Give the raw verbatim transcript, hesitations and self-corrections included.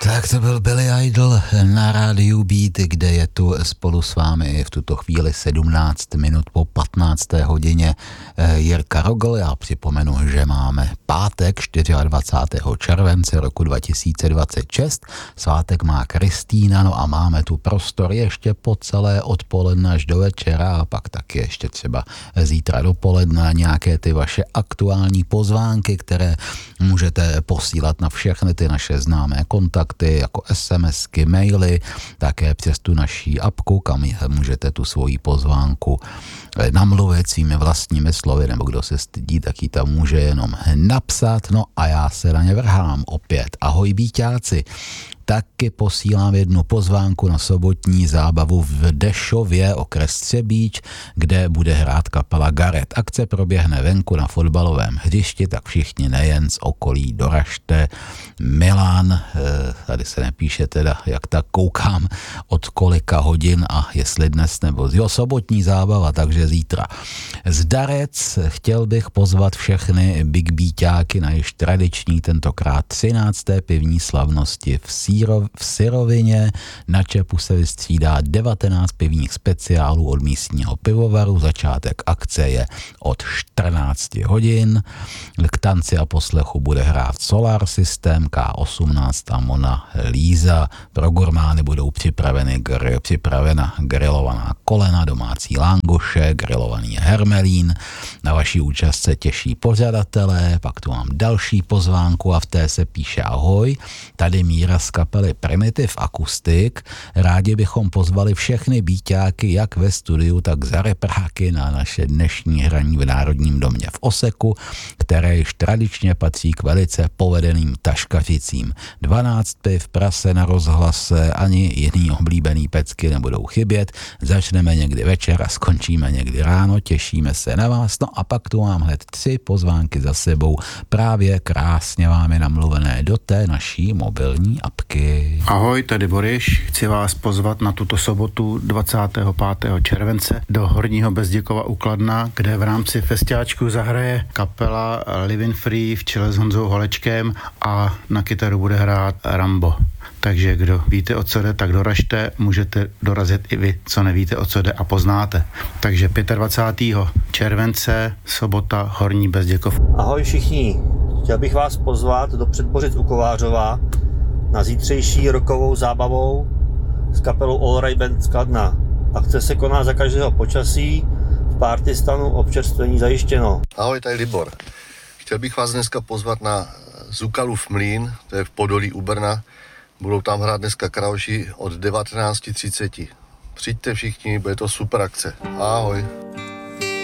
Tak to byl Billy Idol na rádiu Beat, kde je tu spolu s vámi v tuto chvíli sedmnáct minut po patnácté hodině Jirka Rogl. Já připomenu, že máme pátek dvacátého čtvrtého července roku dva tisíce dvacet šest. Svátek má Kristýna, no a máme tu prostor ještě po celé odpoledne až do večera a pak taky ještě třeba zítra dopoledne nějaké ty vaše aktuální pozvánky, které můžete posílat na všechny ty naše známé kontakty, jako SMSky, maily, také přes tu naší apku, kam můžete tu svoji pozvánku namluvit svými vlastními slovy, nebo kdo se stydí, tak ji tam může jenom napsat. No a já se na ně vrhám opět. Ahoj Bíťáci, taky posílám jednu pozvánku na sobotní zábavu v Dešově, okres Třebíč, kde bude hrát kapela Garet. Akce proběhne venku na fotbalovém hřišti, tak všichni nejen z okolí doražte. Milan, tady se nepíše teda, jak tak koukám, od kolika hodin a jestli dnes nebo jo, sobotní zábava, takže zítra. Zdarec, chtěl bych pozvat všechny Big Beatáky na již tradiční tentokrát třinácté pivní slavnosti v Sýrii. V Syrovině. Na čepu se vystřídá devatenáct pivních speciálů od místního pivovaru. Začátek akce je od čtrnáct hodin. K tanci a poslechu bude hrát Solar System, K osmnáct a Mona Líza. Pro gurmány budou připraveny, gr, připravena grilovaná kolena, domácí langoše, grilovaný hermelín. Na vaši účast se těší pořadatelé. Pak tu mám další pozvánku a v té se píše: ahoj, tady Míra z kapely Primitive Acoustic. Rádi bychom pozvali všechny Bíťáky jak ve studiu, tak za repráky na naše dnešní hraní v Národním domě v Oseku, které již tradičně patří k velice povedeným taškařicím. dvanáct piv, prase na rozhlase, ani jiný oblíbený pecky nebudou chybět. Začneme někdy večer a skončíme někdy ráno. Těšíme se na vás. No a pak tu mám hned tři pozvánky za sebou, právě krásně vámi namluvené do té naší mobilní apky. Ahoj, tady Boris. Chci vás pozvat na tuto sobotu dvacátého pátého července do Horního Bezděkova u Kladna, kde v rámci festiáčku zahraje kapela Living Free v čele s Honzou Holečkem a na kytaru bude hrát Rambo. Takže kdo víte, o co jde, tak doražte, můžete dorazit i vy, co nevíte, o co jde a poznáte. Takže dvacátého pátého července, sobota, Horní Bezděkov. Ahoj všichni, chtěl bych vás pozvat do Předbořic u Kovářova na zítřejší rokovou zábavou s kapelou All Right Band z Kladna. Akce se koná za každého počasí, v partystanu občerstvení zajištěno. Ahoj, tady Libor. Chtěl bych vás dneska pozvat na Zukalův mlýn, to je v Podolí u Brna. Budou tam hrát dneska Krauši od devatenáct třicet. Přijďte všichni, bude to super akce. Ahoj.